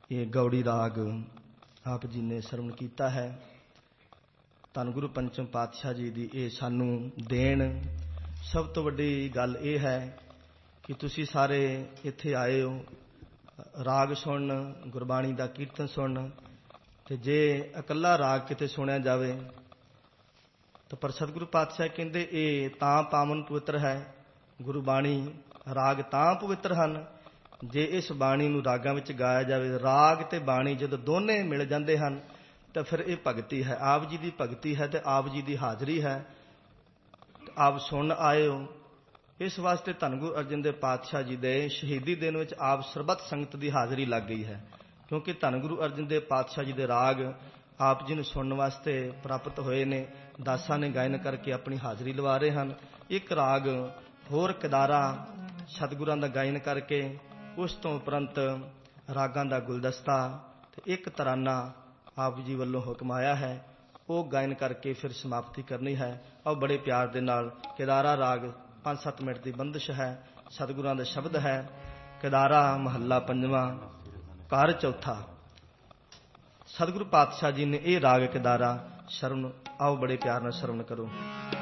ਇਹ ਗੌੜੀ ਰਾਗ ਆਪ ਜੀ ਨੇ ਸਰਵਣ ਕੀਤਾ ਹੈ। ਧੰਨ ਗੁਰੂ ਪੰਚਮ ਪਾਤਸ਼ਾਹ ਜੀ ਦੀ ਇਹ ਸਾਨੂੰ ਦੇਣ। ਸਭ ਤੋਂ ਵੱਡੀ ਗੱਲ ਇਹ ਹੈ ਕਿ ਤੁਸੀਂ ਸਾਰੇ ਇੱਥੇ ਆਏ ਹੋ ਰਾਗ ਸੁਣਨ, ਗੁਰਬਾਣੀ ਦਾ ਕੀਰਤਨ ਸੁਣਨ। ਤੇ ਜੇ ਇਕੱਲਾ ਰਾਗ ਕਿਤੇ ਸੁਣਿਆ ਜਾਵੇ ਤਾਂ ਪਰ ਸਤਿਗੁਰੂ ਪਾਤਸ਼ਾਹ ਕਹਿੰਦੇ ਇਹ ਤਾਂ ਪਾਵਨ ਪਵਿੱਤਰ ਹੈ। ਗੁਰੂ ਬਾਣੀ ਰਾਗ ਤਾਂ ਪਵਿੱਤਰ ਹਨ ਜੇ ਇਸ ਬਾਣੀ ਨੂੰ ਰਾਗਾਂ ਵਿੱਚ ਗਾਇਆ ਜਾਵੇ। ਰਾਗ ਤੇ ਬਾਣੀ ਜਦੋਂ ਦੋਨੇ ਮਿਲ ਜਾਂਦੇ ਹਨ ਤਾਂ ਫਿਰ ਇਹ ਭਗਤੀ ਹੈ, ਆਪ ਜੀ ਦੀ ਭਗਤੀ ਹੈ ਤੇ ਆਪ ਜੀ ਦੀ ਹਾਜ਼ਰੀ ਹੈ। ਆਪ ਸੁਣ ਆਏ ਹੋ। ਇਸ ਵਾਸਤੇ ਧੰਨ ਗੁਰੂ ਅਰਜਨ ਦੇਵ ਪਾਤਸ਼ਾਹ ਜੀ ਦੇ ਸ਼ਹੀਦੀ ਦਿਨ ਵਿੱਚ ਆਪ ਸਰਬੱਤ ਸੰਗਤ ਦੀ ਹਾਜ਼ਰੀ ਲੱਗ ਗਈ ਹੈ, ਕਿਉਂਕਿ ਧੰਨ ਗੁਰੂ ਅਰਜਨ ਦੇਵ ਪਾਤਸ਼ਾਹ ਜੀ ਦੇ ਰਾਗ ਆਪ ਜੀ ਨੂੰ ਸੁਣਨ ਵਾਸਤੇ ਪ੍ਰਾਪਤ ਹੋਏ ਨੇ। ਦਾਸਾਂ ਨੇ ਗਾਇਨ ਕਰਕੇ ਆਪਣੀ ਹਾਜ਼ਰੀ ਲਵਾ ਰਹੇ ਹਨ। ਇੱਕ ਰਾਗ ਹੋਰ ਕਿਦਾਰਾ ਸਤਿਗੁਰਾਂ ਦਾ ਗਾਇਨ ਕਰਕੇ ਉਸ ਤੋਂ ਉਪਰੰਤ ਰਾਗਾਂ ਦਾ ਗੁਲਦਸਤਾ ਤੇ ਇੱਕ ਤਰਾਨਾ ਆਪ ਜੀ ਵੱਲੋਂ ਹੁਕਮ ਆਇਆ ਹੈ, ਉਹ ਗਾਇਨ ਕਰਕੇ ਫਿਰ ਸਮਾਪਤੀ ਕਰਨੀ ਹੈ। ਔਰ ਬੜੇ ਪਿਆਰ ਦੇ ਨਾਲ ਕਿਦਾਰਾ ਰਾਗ 5-7 ਮਿੰਟ ਦੀ ਬੰਦਿਸ਼ ਹੈ। ਸਤਿਗੁਰਾਂ ਦਾ ਸ਼ਬਦ ਹੈ। ਕਿਦਾਰਾ ਮਹੱਲਾ ਪੰਜਵਾਂ ਘਰ ਚੌਥਾ। ਸਤਿਗੁਰੂ ਪਾਤਸ਼ਾਹ ਜੀ ਨੇ ਇਹ ਰਾਗ ਕਿਦਾਰਾ ਸ਼ਰਵਣ, ਆਓ ਬੜੇ ਪਿਆਰ ਨਾਲ ਸ਼ਰਵਣ ਕਰੋ।